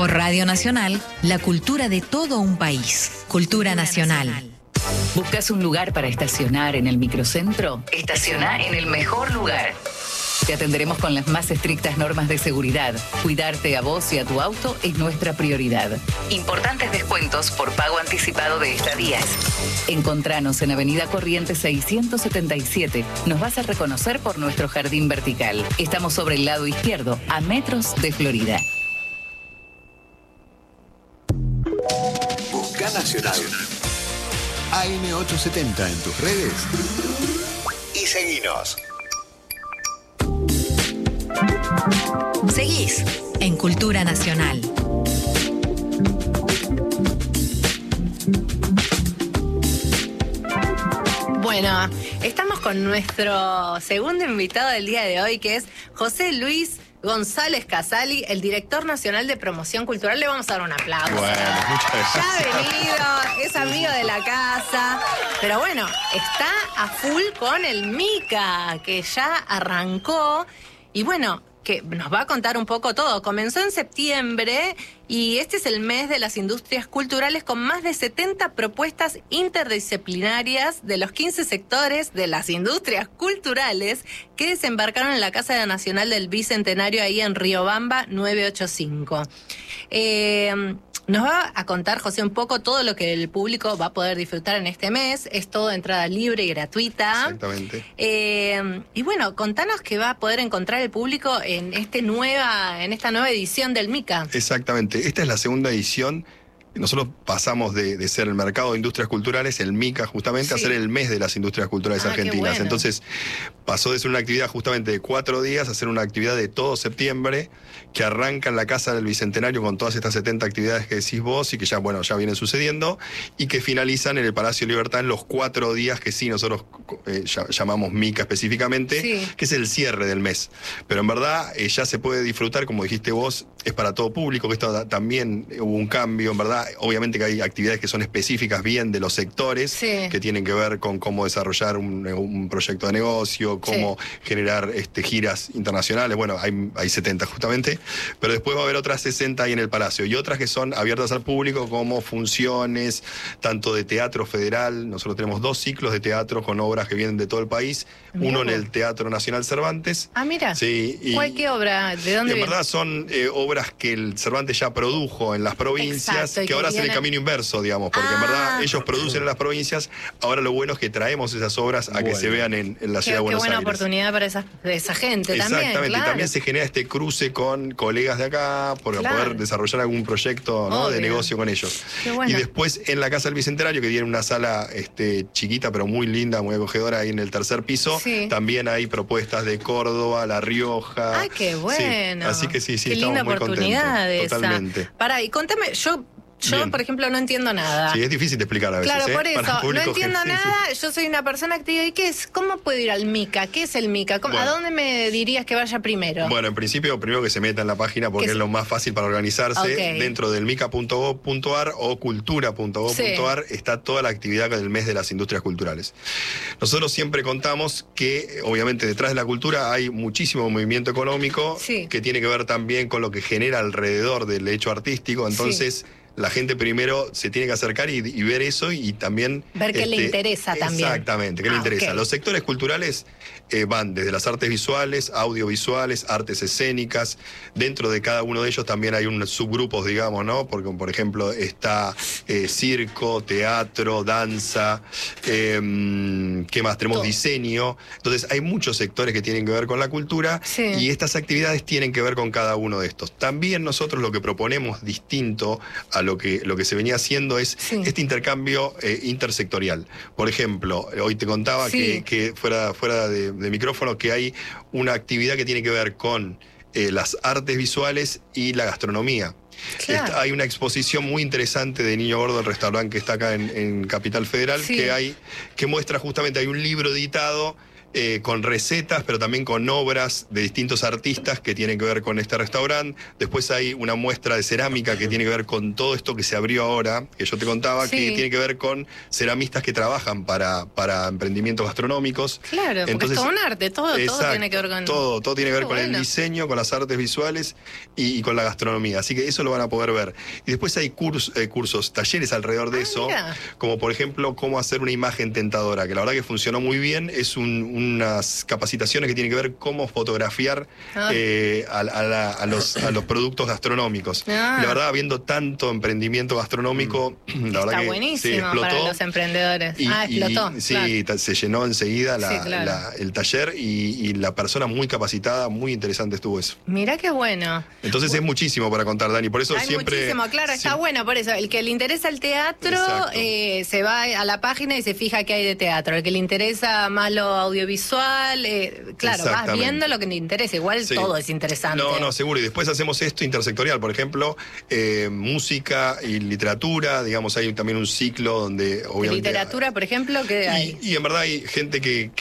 Por Radio Nacional, la cultura de todo un país. Cultura Nacional. ¿Buscas un lugar para estacionar en el microcentro? Estaciona en el mejor lugar. Te atenderemos con las más estrictas normas de seguridad. Cuidarte a vos y a tu auto es nuestra prioridad. Importantes descuentos por pago anticipado de estadías. Encontranos en Avenida Corrientes 677. Nos vas a reconocer por nuestro jardín vertical. Estamos sobre el lado izquierdo, a metros de Florida. Busca Nacional. AM870 en tus redes y seguinos. Seguís en Cultura Nacional. Bueno, estamos con nuestro segundo invitado del día de hoy, que es José Luis González Casali, el director nacional de promoción cultural. Le vamos a dar un aplauso. Bueno, muchas gracias. Ya ha venido, es amigo de la casa, pero bueno, está a full con el MICA, que ya arrancó, y bueno, que nos va a contar un poco todo. Comenzó en septiembre y este es el mes de las industrias culturales con más de 70 propuestas interdisciplinarias de los 15 sectores de las industrias culturales que desembarcaron en la Casa Nacional del Bicentenario ahí en Riobamba 985. Nos va a contar, José, un poco todo lo que el público va a poder disfrutar en este mes. Es todo de entrada libre y gratuita. Exactamente. Y bueno, contanos qué va a poder encontrar el público en esta nueva edición del MICA. Exactamente. Esta es la segunda edición. Nosotros pasamos de ser el mercado de industrias culturales, el MICA justamente, a ser el mes de las industrias culturales argentinas. Qué bueno. Entonces pasó de ser una actividad justamente de 4 días a ser una actividad de todo septiembre, que arranca en la Casa del Bicentenario con todas estas 70 actividades que decís vos y que ya, bueno, ya vienen sucediendo, y que finalizan en el Palacio Libertad en los 4 días que sí nosotros llamamos MICA específicamente, que es el cierre del mes. Pero en verdad ya se puede disfrutar, como dijiste vos, es para todo público, que esto también hubo un cambio, en verdad. Obviamente que hay actividades que son específicas bien de los sectores, que tienen que ver con cómo desarrollar un proyecto de negocio, cómo generar giras internacionales. Bueno, hay 70 justamente, pero después va a haber otras 60 ahí en el Palacio, y otras que son abiertas al público, como funciones, tanto de teatro federal. Nosotros tenemos 2 ciclos de teatro con obras que vienen de todo el país. Uno en el Teatro Nacional Cervantes. Ah, mira. Sí. ¿Qué obra? ¿De dónde viene? En verdad son obras que el Cervantes ya produjo en las provincias. Exacto, que ahora hacen el camino inverso, digamos, porque en verdad ellos producen en las provincias. Ahora lo bueno es que traemos esas obras a que se vean en la ciudad de Buenos Aires. Qué buena oportunidad para esa gente también. Exactamente, y también se genera este cruce con colegas de acá, para poder desarrollar algún proyecto, ¿no?, de negocio con ellos. Bueno. Y después en la Casa del Bicentenario, que tiene una sala chiquita pero muy linda, muy acogedora, ahí en el tercer piso, también hay propuestas de Córdoba, La Rioja. ¡Ay, qué bueno! Así que sí, qué estamos linda muy oportunidad contentos. esa. Totalmente. Pará, y contame, yo, por ejemplo, no entiendo nada. Sí, es difícil de explicar a veces. Claro, por eso, no entiendo nada. Sí. Yo soy una persona que te digo, ¿y qué es? ¿Cómo puedo ir al MICA? ¿Qué es el MICA? ¿A dónde me dirías que vaya primero? Bueno, en principio, primero que se meta en la página, porque es lo más fácil para organizarse. Dentro del mica.gov.ar o cultura.gov.ar está toda la actividad del mes de las industrias culturales. Nosotros siempre contamos que, obviamente, detrás de la cultura hay muchísimo movimiento económico que tiene que ver también con lo que genera alrededor del hecho artístico. Entonces, la gente primero se tiene que acercar y ver eso, y también ver qué le interesa también. Exactamente, qué le interesa. Los sectores culturales van desde las artes visuales, audiovisuales, artes escénicas. Dentro de cada uno de ellos también hay unos subgrupos, digamos, ¿no? Porque, por ejemplo, está circo, teatro, danza, ¿qué más? Tenemos diseño. Entonces hay muchos sectores que tienen que ver con la cultura, y estas actividades tienen que ver con cada uno de estos. También nosotros lo que proponemos distinto a lo que se venía haciendo es este intercambio intersectorial. Por ejemplo, hoy te contaba que fuera de micrófono, que hay una actividad que tiene que ver con las artes visuales y la gastronomía. Claro. Hay una exposición muy interesante de Niño Gordo, el restaurante que está acá en Capital Federal, que muestra justamente, hay un libro editado con recetas, pero también con obras de distintos artistas que tienen que ver con este restaurante. Después hay una muestra de cerámica que tiene que ver con todo esto que se abrió ahora, que yo te contaba, Sí. que tiene que ver con ceramistas que trabajan para emprendimientos gastronómicos. Claro, porque Entonces, es todo un arte, todo tiene que ver con... todo tiene que ver Qué con el bueno. diseño, con las artes visuales y con la gastronomía. Así que eso lo van a poder ver. Y después hay cursos, talleres alrededor de eso, mira. como por ejemplo cómo hacer una imagen tentadora, que la verdad que funcionó muy bien. Es unas capacitaciones que tienen que ver cómo fotografiar a los productos gastronómicos. Ah. Y la verdad, habiendo tanto emprendimiento gastronómico, la verdad Está que buenísimo se explotó. para los emprendedores. Explotó. Sí, se llenó enseguida Sí, claro. el taller y la persona muy capacitada, muy interesante estuvo eso. Mirá qué bueno. Entonces es muchísimo para contar, Dani, por eso Hay siempre... muchísimo, claro, está sí, bueno, por eso. El que le interesa el teatro Exacto. se va a la página y se fija qué hay de teatro. El que le interesa más lo audiovisual, claro, vas Exactamente. viendo lo que le interesa. Igual Sí. todo es interesante. No, seguro. Y después hacemos esto intersectorial, por ejemplo, música y literatura, digamos, hay también un ciclo donde De obviamente... literatura, por ejemplo, ¿qué hay? Y en verdad hay gente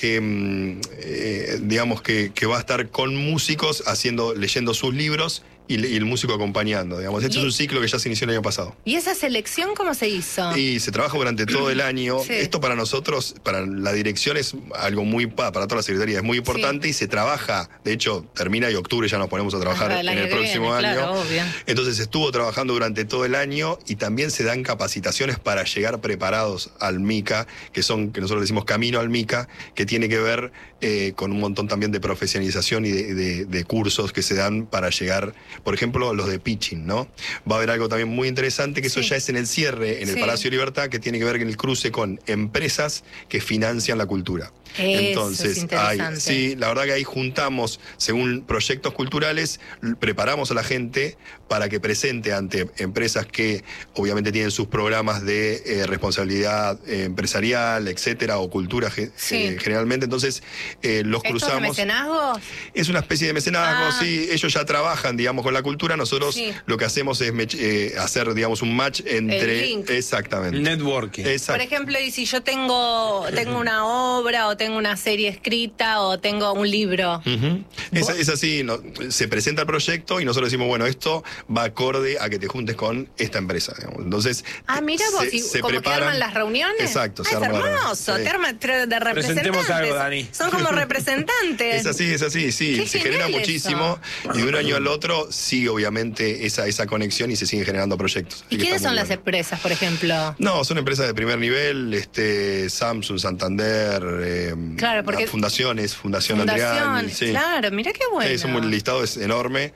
digamos, que va a estar con músicos leyendo sus libros y el músico acompañando, digamos. Este Y- es un ciclo que ya se inició el año pasado. ¿Y esa selección cómo se hizo? Y se trabaja durante todo el año. Sí. Esto para nosotros, para la dirección, es algo para toda la secretaría, es muy importante y se trabaja. De hecho, termina y octubre ya nos ponemos a trabajar Ajá, en el año el que próximo viene, año. claro, obvio. Entonces estuvo trabajando durante todo el año y también se dan capacitaciones para llegar preparados al MICA, que nosotros decimos camino al MICA, que tiene que ver con un montón también de profesionalización y de cursos que se dan para llegar, por ejemplo, los de pitching, ¿no? Va a haber algo también muy interesante, que eso Sí. ya es en el cierre, en el Sí. Palacio de Libertad, que tiene que ver con el cruce con empresas que financian la cultura. Eso Entonces, es interesante. sí, la verdad que ahí juntamos, según proyectos culturales, preparamos a la gente para que presente ante empresas que obviamente tienen sus programas de responsabilidad empresarial, etcétera, o cultura Sí. generalmente. Entonces, los ¿Estos de cruzamos. mecenazgos? Es una especie de mecenazgo, Ah. sí. Ellos ya trabajan, digamos, con la cultura. Nosotros Sí. lo que hacemos es hacer, digamos, un match entre. link. Exactamente. Networking. Exacto. Por ejemplo, y si yo tengo una obra o tengo una serie escrita o tengo un libro. Ujú. Es así, se presenta el proyecto y nosotros decimos, bueno, esto va acorde a que te juntes con esta empresa, digamos. Entonces, Mira vos, y como que arman las reuniones. Exacto, se es arman las hermoso, reuniones, sí. te arman de representantes. Presentemos algo, Dani. Son como representantes. Es así, sí. Qué Se genera genial muchísimo y de un año al otro sigue obviamente esa conexión y se siguen generando proyectos. Así ¿Y que quiénes está son muy las bueno. empresas, por ejemplo? No, son empresas de primer nivel, Samsung, Santander, Claro, porque- Fundación Andreani. Sí. Claro, mira qué bueno. Es un listado es enorme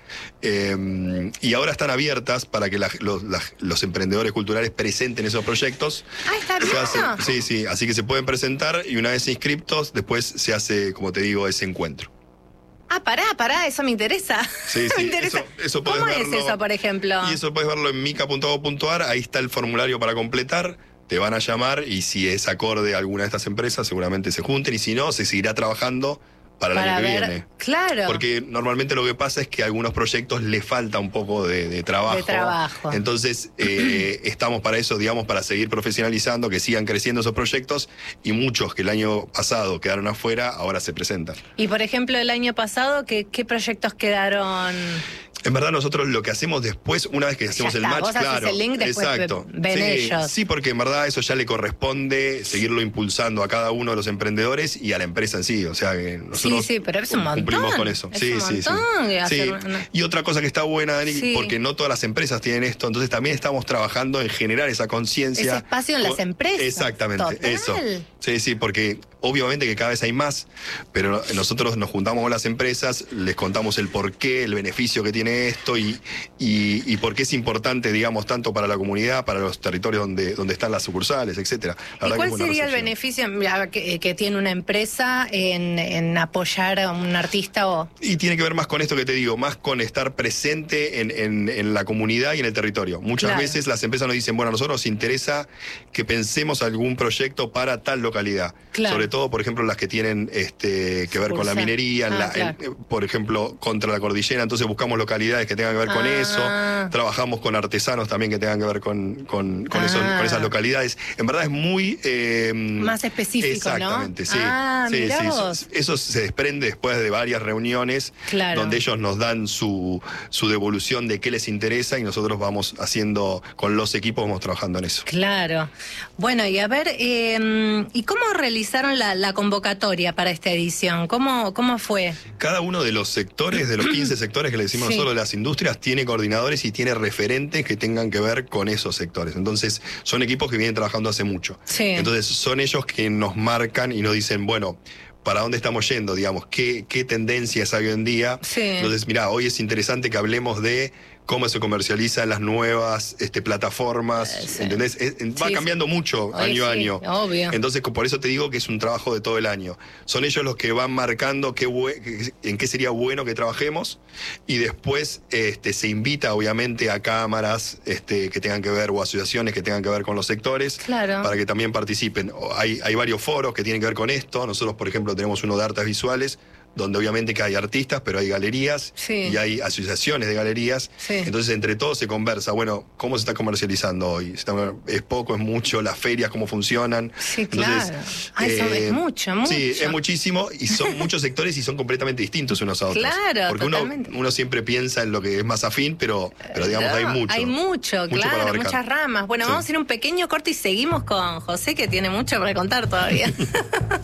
y ahora están abiertas para que los emprendedores culturales presenten esos proyectos. Está Se hace- abierto. sí, así que se pueden presentar y una vez inscriptos, después se hace, como te digo, ese encuentro. Pará, eso me interesa. Sí, Me sí, interesa. eso podés ¿Cómo es verlo. eso, por ejemplo? Y eso puedes verlo en mica.gov.ar, ahí está el formulario para completar, te van a llamar y si es acorde a alguna de estas empresas seguramente se junten y si no, se seguirá trabajando para el año que viene. Claro. Porque normalmente lo que pasa es que a algunos proyectos le falta un poco de trabajo. De trabajo. Entonces, estamos para eso, digamos, para seguir profesionalizando, que sigan creciendo esos proyectos y muchos que el año pasado quedaron afuera, ahora se presentan. Y por ejemplo, el año pasado, ¿qué proyectos quedaron? En verdad nosotros lo que hacemos después, una vez que hacemos Ya el está, match, vos haces claro, el link, después exacto. ven sí, ellos. Sí, porque en verdad eso ya le corresponde seguirlo impulsando a cada uno de los emprendedores y a la empresa en sí. O sea que nosotros Sí, pero es un montón. cumplimos con eso. Es sí, un sí, montón sí. de hacer Sí. una- Y otra cosa que está buena, Dani, Sí. porque no todas las empresas tienen esto, entonces también estamos trabajando en generar esa conciencia. Ese espacio en las empresas. Exactamente, Total. eso. Sí, porque obviamente que cada vez hay más, pero nosotros nos juntamos con las empresas, les contamos el porqué, el beneficio que tiene esto y por qué es importante, digamos, tanto para la comunidad, para los territorios donde están las sucursales, etcétera. La ¿Y verdad que cuál es buena sería el recepción. beneficio mira, que tiene una empresa en apoyar a un artista o...? Y tiene que ver más con esto que te digo, más con estar presente en la comunidad y en el territorio. Muchas Claro. veces las empresas nos dicen, bueno, a nosotros nos interesa que pensemos algún proyecto para tal localidad. Claro. Sobre todo, por ejemplo, las que tienen que ver con la minería, por ejemplo, contra la cordillera, entonces buscamos localidades que tengan que ver con eso, trabajamos con artesanos también que tengan que ver con esas localidades. En verdad es muy... más específico, exactamente, ¿no? sí. Eso se desprende después de varias reuniones donde ellos nos dan su devolución de qué les interesa y nosotros vamos haciendo, con los equipos vamos trabajando en eso. Claro. Bueno, y a ver, ¿y cómo realizaron la convocatoria para esta edición? ¿Cómo fue? Cada uno de los sectores, de los 15 sectores que le decimos nosotros de las industrias, tiene coordinadores y tiene referentes que tengan que ver con esos sectores. Entonces, son equipos que vienen trabajando hace mucho. Sí. Entonces, son ellos que nos marcan y nos dicen, bueno, ¿para dónde estamos yendo? Digamos, ¿qué tendencias hay hoy en día? Sí. Entonces, mirá, hoy es interesante que hablemos de cómo se comercializan las nuevas plataformas, ¿entendés? Va cambiando mucho año a año. Obvio. Entonces, por eso te digo que es un trabajo de todo el año. Son ellos los que van marcando en qué sería bueno que trabajemos y después se invita, obviamente, a cámaras que tengan que ver o asociaciones que tengan que ver con los sectores para que también participen. Hay varios foros que tienen que ver con esto. Nosotros, por ejemplo, tenemos uno de artes visuales, donde obviamente que hay artistas, pero hay galerías y hay asociaciones de galerías. Sí. Entonces, entre todos se conversa, bueno, ¿cómo se está comercializando hoy? ¿Es poco, es mucho? ¿Las ferias cómo funcionan? Sí, entonces, claro. Es mucho. Sí, es muchísimo y son muchos sectores y son completamente distintos unos a otros. Claro, porque uno siempre piensa en lo que es más afín, pero digamos, hay mucho. Hay mucho, claro, muchas ramas. Bueno, vamos a ir un pequeño corte y seguimos con José, que tiene mucho para contar todavía.